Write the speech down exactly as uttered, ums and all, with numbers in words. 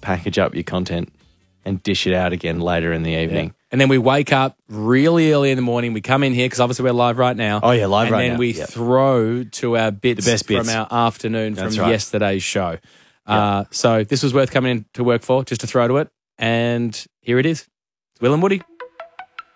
package up your content and dish it out again later in the evening. Yeah. And then we wake up really early in the morning. We come in here because obviously we're live right now. Oh, yeah, live and right now. And then we yep. throw to our bits, The best bits. from our afternoon That's from right. yesterday's show. Uh, so this was worth coming in to work for, just to throw to it. And here it is. It's Will and Woody.